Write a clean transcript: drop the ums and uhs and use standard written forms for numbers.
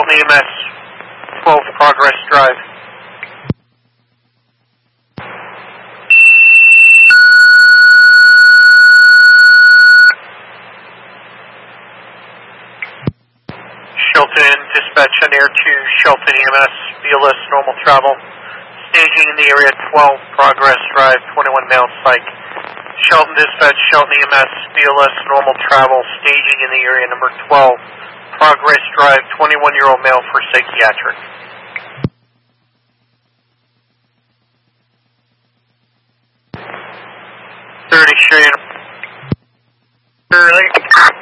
Shelton EMS, 12 Progress Drive. Shelton dispatch on air to Shelton EMS, BLS normal travel. Staging in the area 12 Progress Drive, 21 male psych. Shelton dispatch, Shelton EMS, BLS normal travel. Staging in the area number 12 Progress Drive, 21-year-old male for psychiatric. 30 straight. Early.